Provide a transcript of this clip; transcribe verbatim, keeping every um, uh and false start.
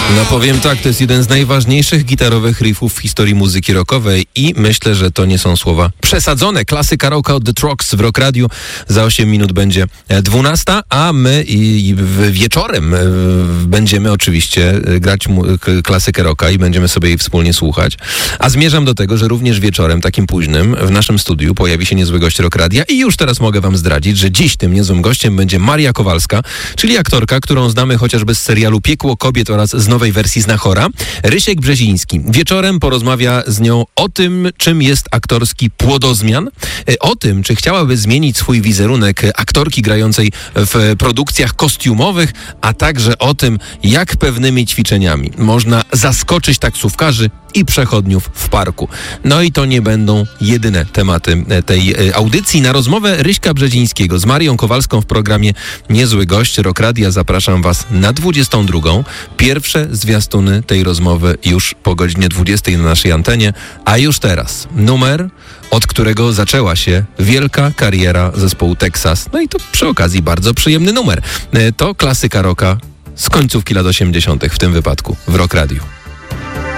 No powiem tak, to jest jeden z najważniejszych gitarowych riffów w historii muzyki rockowej i myślę, że to nie są słowa przesadzone. Klasyka rocka od The Trucks w Rock Radio. Za osiem minut będzie dwunasta, a my i, i wieczorem będziemy oczywiście grać mu, klasykę rocka i będziemy sobie jej wspólnie słuchać. A zmierzam do tego, że również wieczorem, takim późnym, w naszym studiu pojawi się niezły gość Rock Radia i już teraz mogę wam zdradzić, że dziś tym niezłym gościem będzie Maria Kowalska, czyli aktorka, którą znamy chociażby z serialu Piekło Kobiet oraz z nowej wersji Znachora. Rysiek Brzeziński wieczorem porozmawia z nią o tym, czym jest aktorski płodozmian, o tym, czy chciałaby zmienić swój wizerunek aktorki grającej w produkcjach kostiumowych, a także o tym, jak pewnymi ćwiczeniami można zaskoczyć taksówkarzy i przechodniów w parku. No i to nie będą jedyne tematy tej audycji. Na rozmowę Ryśka Brzezińskiego z Marią Kowalską w programie Niezły Gość Rock Radia zapraszam was na dwudziestą drugą. Pierwsze zwiastuny tej rozmowy już po godzinie dwudziestej na naszej antenie, a już teraz numer, od którego zaczęła się wielka kariera zespołu Texas. No i to przy okazji bardzo przyjemny numer. To klasyka rocka z końcówki lat osiemdziesiątych w tym wypadku w Rock Radiu.